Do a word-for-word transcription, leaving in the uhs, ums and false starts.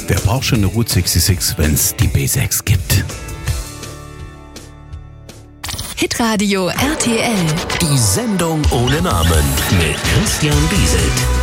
Wer braucht schon eine Route sechsundsechzig, wenn es die B sechs gibt? Hitradio R T L. Die Sendung ohne Namen mit Christian Bieselt.